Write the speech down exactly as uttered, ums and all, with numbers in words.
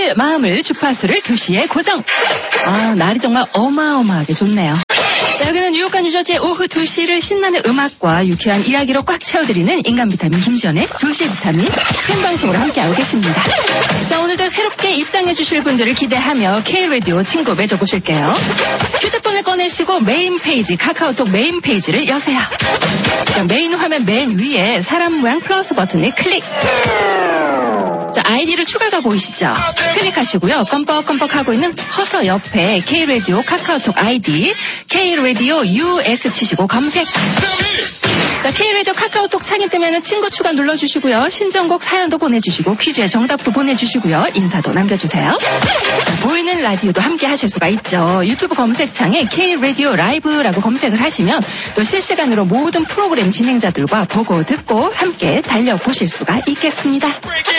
오늘 마음을 주파수를 두 시에 고정. 아, 날이 정말 어마어마하게 좋네요. 자, 여기는 뉴욕과 뉴저지의 오후 두 시를 신나는 음악과 유쾌한 이야기로 꽉 채워드리는 인간 비타민 김지연의 두 시 비타민 생방송으로 함께하고 계십니다. 자, 오늘도 새롭게 입장해 주실 분들을 기대하며 K-라디오 친구 맺어보실게요. 휴대폰을 꺼내시고 메인 페이지, 카카오톡 메인 페이지를 여세요. 자, 메인 화면 맨 위에 사람 모양 플러스 버튼을 클릭. 자, 아이디를 추가가 보이시죠? 클릭하시고요. 껌뻑껌뻑 하고 있는 커서 옆에 K-라디오 카카오톡 아이디 K-라디오 유에스 치시고 검색. 자, K-라디오 카카오톡 창이 뜨면 친구 추가 눌러주시고요. 신청곡 사연도 보내주시고 퀴즈의 정답도 보내주시고요. 인사도 남겨주세요. 자, 보이는 라디오도 함께 하실 수가 있죠. 유튜브 검색창에 K-라디오 라이브라고 검색을 하시면 또 실시간으로 모든 프로그램 진행자들과 보고 듣고 함께 달려보실 수가 있겠습니다.